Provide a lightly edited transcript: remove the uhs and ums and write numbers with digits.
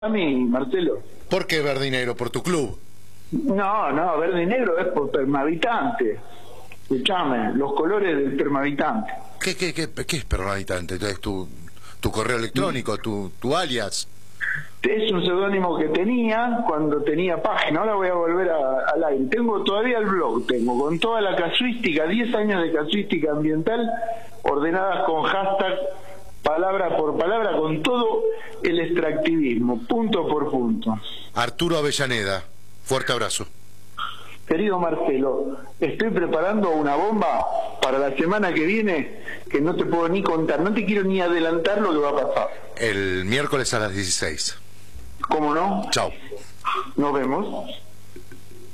A mí, Marcelo. ¿Por qué verde y negro? ¿Por tu club? No, verde y negro es por permavitante. Escuchame, los colores del permavitante. ¿Qué es permavitante? Entonces, tu correo electrónico, tu alias. Es un seudónimo que tenía cuando tenía página. Ahora voy a volver al aire. Tengo todavía el blog, con toda la casuística, 10 años de casuística ambiental, ordenadas con hashtag, palabra por palabra, con todo el extractivismo, punto por punto. Arturo Avellaneda, fuerte abrazo. Querido Marcelo, estoy preparando una bomba para la semana que viene que no te puedo ni contar, no te quiero ni adelantar lo que va a pasar. El miércoles a las 16. ¿Cómo no? Chao. Nos vemos.